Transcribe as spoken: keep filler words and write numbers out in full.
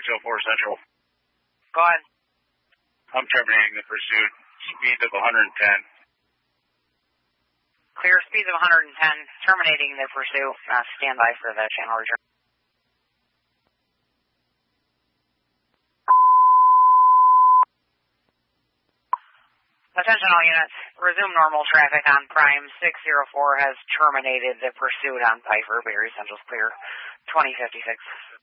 oh four Central. Go ahead. I'm terminating the pursuit. Speeds of one hundred ten. Clear speeds of one hundred ten. Terminating the pursuit. Uh, stand by for the channel return. Attention all units. Resume normal traffic on Prime. six oh four has terminated the pursuit on Piper. Berry Central's clear. twenty fifty-six.